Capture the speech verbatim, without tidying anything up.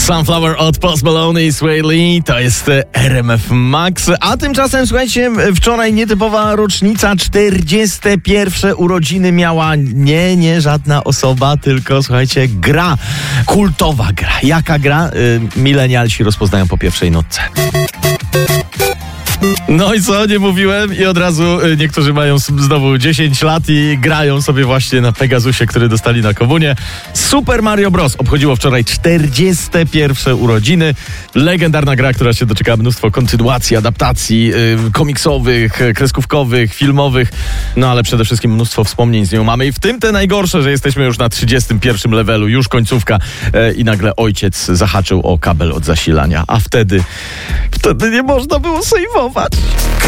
Sunflower od Post Malone i Sway Lee, to jest R M F Max. A tymczasem, słuchajcie, wczoraj nietypowa rocznica, czterdzieste pierwsze urodziny miała nie, nie żadna osoba, tylko, słuchajcie, gra, kultowa gra. Jaka gra? Y, milenialsi rozpoznają po pierwszej notce. No i co, nie mówiłem i od razu niektórzy mają znowu dziesięć lat i grają sobie właśnie na Pegasusie, który dostali na komunie. Super Mario Bros. Obchodziło wczoraj czterdzieste pierwsze urodziny. Legendarna gra, która się doczekała mnóstwo kontynuacji, adaptacji yy, komiksowych, kreskówkowych, filmowych, no ale przede wszystkim mnóstwo wspomnień z nią mamy i w tym te najgorsze, że jesteśmy już na trzydziestym pierwszym levelu, już końcówka yy, i nagle ojciec zahaczył o kabel od zasilania, a wtedy, wtedy nie można było sejwować.